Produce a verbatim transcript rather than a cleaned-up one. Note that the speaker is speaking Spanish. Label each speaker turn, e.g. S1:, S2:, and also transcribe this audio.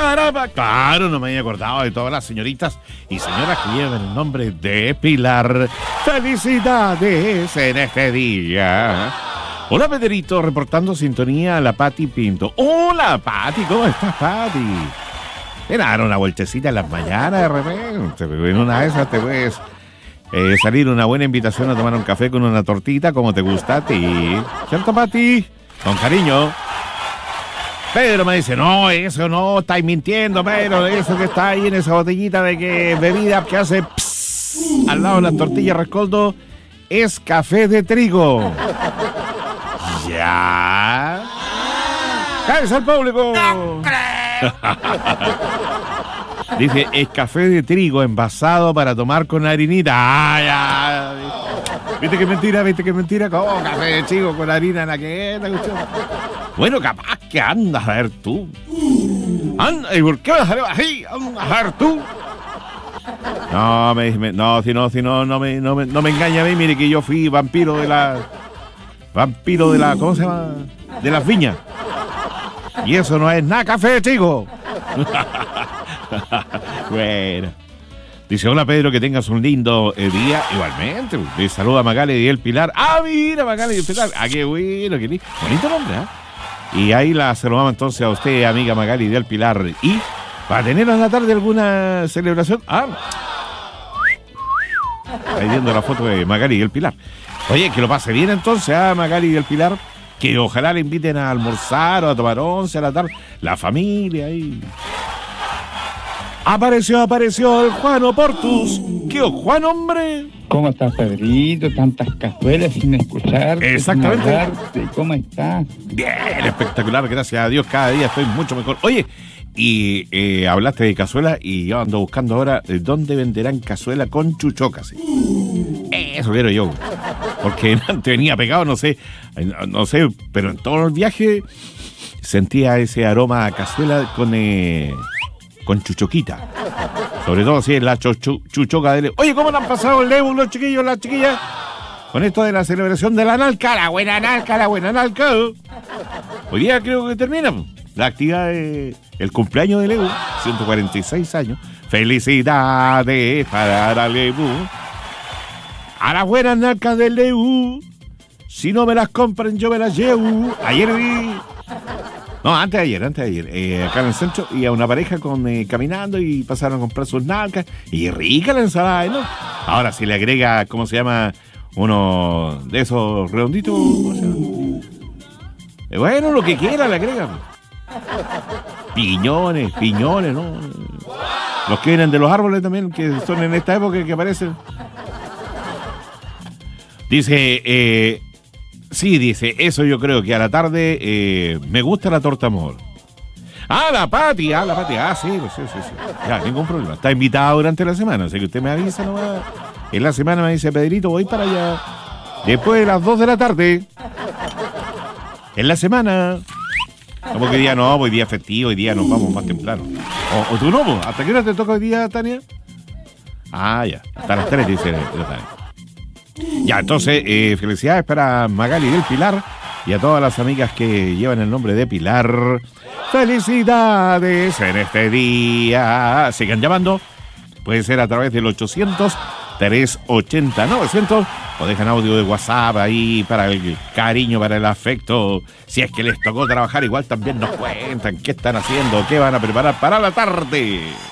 S1: para... Claro, no me había acordado de todas las señoritas y señoras que llevan el nombre de Pilar. ¡Felicidades en este día! Hola, Pedrito, reportando sintonía a la Pati Pinto. Hola, Pati, ¿cómo estás, Pati? Ven a dar una vueltecita en las mañanas de repente. En una de esas te puedes eh, salir una buena invitación a tomar un café con una tortita como te gusta a ti. ¿Cierto, Pati? Con cariño. Pedro me dice, no, eso no, estáis mintiendo, Pedro, eso que está ahí en esa botellita de que bebida que hace pss, al lado de las tortillas rescoldo, es café de trigo. Ya. ¡Cállese al público! Dice, es café de trigo envasado para tomar con harinita. ¡Ah, ya! ¿Viste que mentira? ¿Viste que mentira? ¿Cómo café de trigo con harina en la que es? Bueno, capaz que andas a ver tú. Anda, ¿y por qué vas a ver así? Andas a ver tú. No, me, me, no, si no, si no, no me, no me, no me engaña a mí. Mire que yo fui vampiro de la... Vampiro de la... ¿Cómo se llama? De las viñas. Y eso no es nada café de trigo. Bueno. Dice, hola Pedro, que tengas un lindo eh, día. Igualmente, le saluda a Magali y el Pilar. Ah, mira, Magali y el Pilar. Ah, qué bueno, qué lindo. Bonito nombre, ¿eh? Y ahí la saludamos entonces a usted, amiga Magali del Pilar. Y para tener en la tarde alguna celebración. Ah, ahí viendo la foto de Magali y el Pilar. Oye, que lo pase bien entonces a Magali y el Pilar. Que ojalá le inviten a almorzar o a tomar once a la tarde. La familia ahí. Apareció, apareció el Juan Oportus. ¿Qué o Juan, hombre?
S2: ¿Cómo estás, Pedrito? Tantas cazuelas sin escuchar.
S1: Exactamente.
S2: Sin hablarte. ¿Cómo estás?
S1: Bien, espectacular, gracias a Dios. Cada día estoy mucho mejor. Oye, y eh, hablaste de cazuela y yo ando buscando ahora eh, dónde venderán cazuela con chuchocas. Eso quiero yo. Porque antes venía pegado, no sé, no sé, pero en todo el viaje sentía ese aroma a cazuela con... Eh, con chuchoquita. Sobre todo si es la chuchu, chuchoca de... Oye, ¿cómo le han pasado el Lebu los chiquillos, las chiquillas? Con esto de la celebración de la Nalca, la buena Nalca, la buena Nalca. Hoy día creo que termina la actividad de... El cumpleaños de Lebu, ciento cuarenta y seis años. Felicidades para Lebu. A las buenas Nalcas del Lebu. Si no me las compran, yo me las llevo. Ayer vi... No, antes de ayer, antes de ayer, eh, acá en el centro, y a una pareja con, eh, caminando y pasaron a comprar sus nalcas, y rica la ensalada, ¿no? Ahora si le agrega, ¿cómo se llama? Uno de esos redonditos, ¿cómo se llama? Eh, bueno, lo que quiera le agregan. Piñones, piñones, ¿no? Los que vienen de los árboles también, que son en esta época que aparecen. Dice, eh... Sí, dice, eso yo creo que a la tarde eh, me gusta la torta amor. Ah, la Pati, ah, la Pati, ah, sí, pues, sí, sí, sí. Ya, ningún problema. Está invitado durante la semana, así que usted me avisa nomás. En la semana me dice, Pedrito, voy para allá. Después de las dos de la tarde. En la semana. ¿Cómo que día no? Hoy día festivo, hoy día nos vamos más temprano. O, o tú no, ¿hasta qué hora te toca hoy día, Tania? Ah, ya, hasta las tres, dice Tania. Ya, entonces, eh, felicidades para Magali del Pilar y a todas las amigas que llevan el nombre de Pilar. Felicidades en este día. Sigan llamando. Puede ser a través del ochocientos, trescientos ochenta, novecientos o dejan audio de WhatsApp ahí para el cariño, para el afecto. Si es que les tocó trabajar, igual también nos cuentan qué están haciendo, qué van a preparar para la tarde.